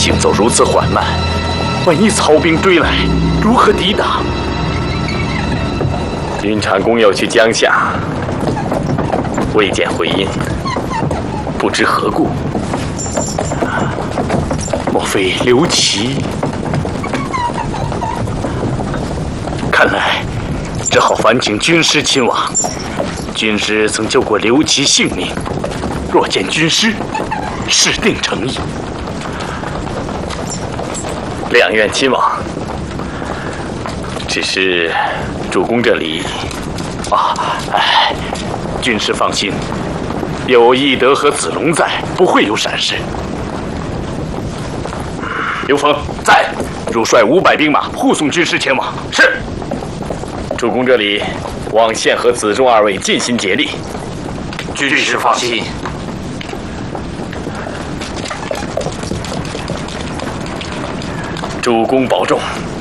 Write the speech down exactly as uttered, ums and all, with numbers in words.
行走如此缓慢，万一曹兵追来，如何抵挡？云长公要去江夏，未见回音，不知何故。莫非刘琦？看来只好烦请军师亲往。军师曾救过刘琦性命，若见军师，势定诚意。两愿亲往，只是主公这里啊，哎，军师放心，有翼德和子龙在，不会有闪失。刘封在，汝率五百兵马护送军师前往。是。主公这里，望宪和子重二位尽心竭力。 军师放心。 主公保重。